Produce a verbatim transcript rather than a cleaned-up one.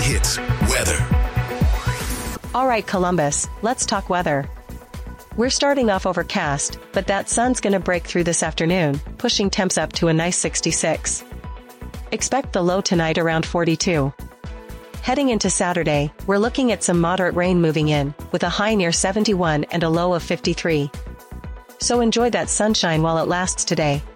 Hits weather. All right, Columbus, let's talk weather. We're starting off overcast, but that sun's gonna break through this afternoon, pushing temps up to a nice sixty-six. Expect the low tonight around forty-two. Heading into Saturday, we're looking at some moderate rain moving in, with a high near seventy-one and a low of fifty-three. So enjoy that sunshine while it lasts today.